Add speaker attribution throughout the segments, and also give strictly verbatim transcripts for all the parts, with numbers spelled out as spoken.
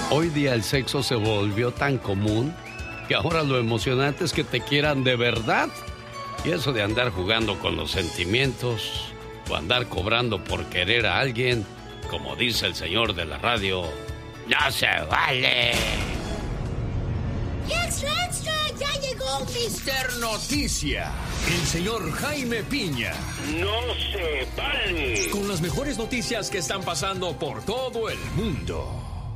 Speaker 1: Hoy día el sexo se volvió tan común que ahora lo emocionante es que te quieran de verdad. Y eso de andar jugando con los sentimientos o andar cobrando por querer a alguien, como dice el señor de la radio, ¡no se vale!
Speaker 2: ¡Extra, extra! ¡Ya llegó mister Noticia!
Speaker 3: El señor Jaime Piña.
Speaker 4: ¡No se vale!
Speaker 3: Con las mejores noticias que están pasando por todo el mundo.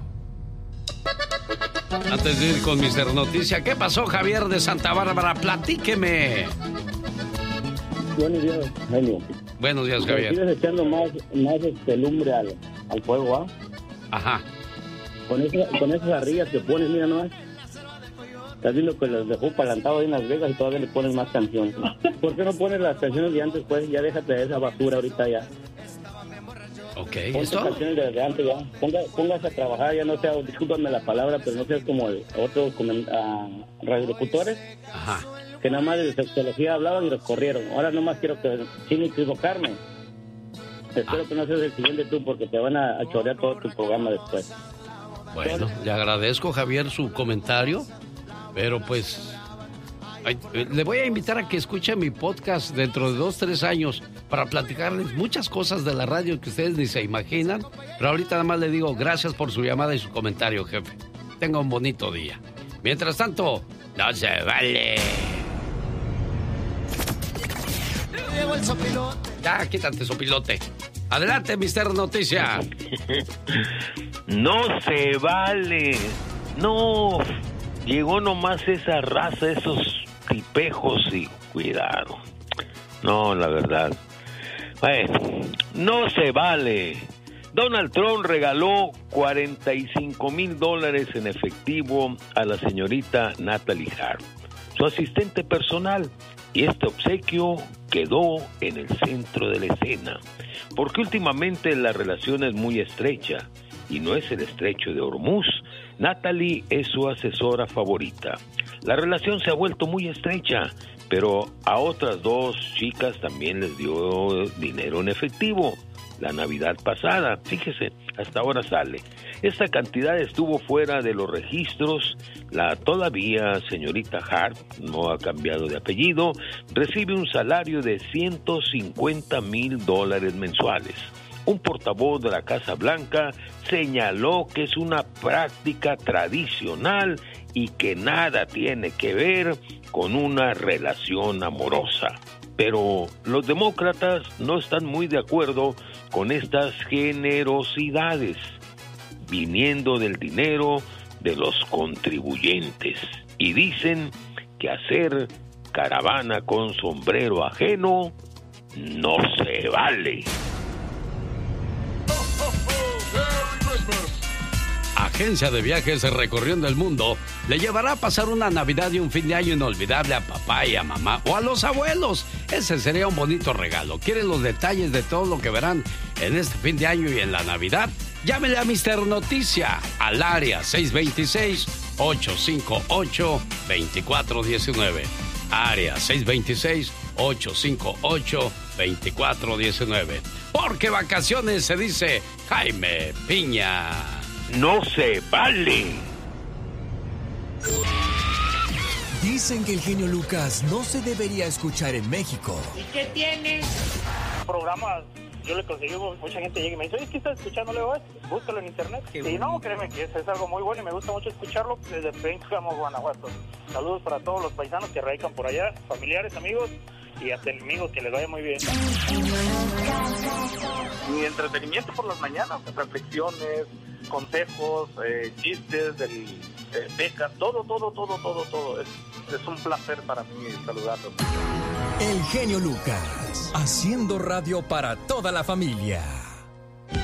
Speaker 1: Antes de ir con mister Noticia, ¿qué pasó, Javier de Santa Bárbara? Platíqueme.
Speaker 5: Buenos días, Genio.
Speaker 1: Buenos días, Javier.
Speaker 5: Sigues echando más, más este lumbre al, al fuego, ¿ah?
Speaker 1: Ajá.
Speaker 5: Con, esa, con esas arrillas que pones, mira nomás. Estás viendo que los dejó palantado ahí en Las Vegas y todavía le pones más canciones. ¿Por qué no pones las canciones de antes, pues? Ya déjate de esa basura ahorita ya.
Speaker 1: Ok,
Speaker 5: Ponte
Speaker 1: ¿esto?
Speaker 5: canciones de, de antes ya. Ponga, póngase a trabajar, ya no sea, discúlpame la palabra, pero no seas como el, otros uh, radiolocutores.
Speaker 1: Ajá.
Speaker 5: Que nada más de sexología hablaban y los corrieron. Ahora nomás quiero que, sin equivocarme, espero ah. que no seas el siguiente tú, porque te van a, a chorear todo tu programa después.
Speaker 1: Bueno, le agradezco, Javier, su comentario, pero pues ay, le voy a invitar a que escuche mi podcast dentro de dos, tres años para platicarles muchas cosas de la radio que ustedes ni se imaginan, pero ahorita nada más le digo gracias por su llamada y su comentario, jefe. Tenga un bonito día. Mientras tanto, no se vale.
Speaker 2: Llegó el sopilote.
Speaker 1: Ya, quítate, sopilote. Adelante, mister Noticia.
Speaker 4: No se vale. No. Llegó nomás esa raza, esos tipejos y cuidado. No, la verdad. Bueno, no se vale. Donald Trump regaló cuarenta y cinco mil dólares en efectivo a la señorita Natalie Hart, su asistente personal. Y este obsequio quedó en el centro de la escena, porque últimamente la relación es muy estrecha, y no es el estrecho de Hormuz. Natalie es su asesora favorita. La relación se ha vuelto muy estrecha, pero a otras dos chicas también les dio dinero en efectivo la Navidad pasada. Fíjese, hasta ahora sale. Esta cantidad estuvo fuera de los registros. La todavía señorita Hart, no ha cambiado de apellido, recibe un salario de ciento cincuenta mil dólares mensuales. Un portavoz de la Casa Blanca señaló que es una práctica tradicional y que nada tiene que ver con una relación amorosa. Pero los demócratas no están muy de acuerdo con estas generosidades, viniendo del dinero de los contribuyentes, y dicen que hacer caravana con sombrero ajeno no se vale.
Speaker 1: Agencia de Viajes Recorriendo el Mundo le llevará a pasar una Navidad y un fin de año inolvidable a papá y a mamá o a los abuelos. Ese sería un bonito regalo. ¿Quieren los detalles de todo lo que verán en este fin de año y en la Navidad? Llámele a mister Noticia al área seis dos seis, ocho cinco ocho, dos cuatro uno nueve. Área seis dos seis, ocho cinco ocho, dos cuatro uno nueve. Porque vacaciones se dice Jaime Piña.
Speaker 4: No se vale.
Speaker 3: Dicen que el genio Lucas no se debería escuchar en México.
Speaker 2: ¿Y qué tiene?
Speaker 6: Programas, yo le conseguí, mucha gente llega y me dice, oye, ¿qué estás escuchando? Le digo, búscalo en internet. Y bueno. No, créeme que es, es algo muy bueno y me gusta mucho escucharlo desde Pénjamo, Guanajuato. Saludos para todos los paisanos que radican por allá, familiares, amigos y hasta enemigos, que les vaya muy bien. Mi entretenimiento por las mañanas, reflexiones, consejos, eh, chistes, del, eh, becas, todo, todo, todo, todo, todo. Es, es un placer para mí saludarlos.
Speaker 3: El genio Lucas, haciendo radio para toda la familia.